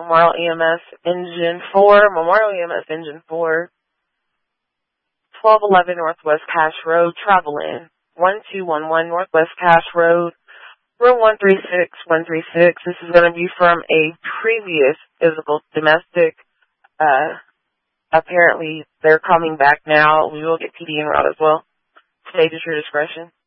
Memorial EMS Engine 4, Memorial EMS Engine 4, 1211 Northwest Cache Road, travel in. 1211 Northwest Cache Road, room 136136. This is going to be from a previous physical domestic. Apparently, they're coming back now. We will get PD en route as well. Stage at your discretion.